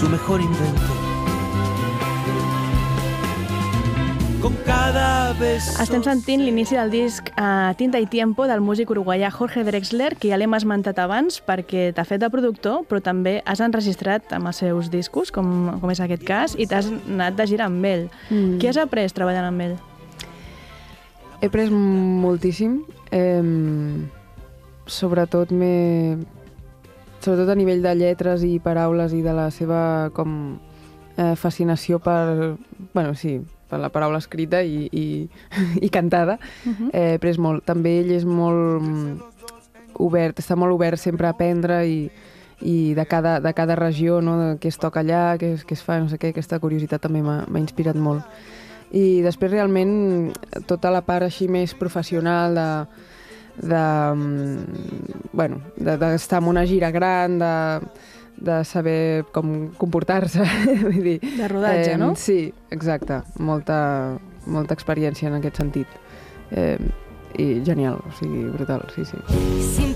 su mejor invento. Con cada beso. Estem sentint l'inici del disc Tinta y Tiempo del músic uruguaià Jorge Drexler, que ja l'hem esmentat abans perquè t'ha fet de productor, però també has enregistrat amb els seus discos, com és aquest cas, i t'has anat de gira amb ell. Què has après treballant amb ell? He après moltíssim, sobretot a nivell de lletres i paraules i de la seva fascinació per la paraula escrita i cantada. He après molt. També ell és molt obert, està molt obert sempre a aprendre i de cada regió, no? De què es toca allà, què es fa, no sé què, aquesta curiositat també m'ha inspirat molt. I després realment tota la part així més professional d'estar en una gira gran, de saber com comportar-se. De rodatge, no? Sí, exacte. Molta experiència en aquest sentit. I genial, o sigui, brutal, sí.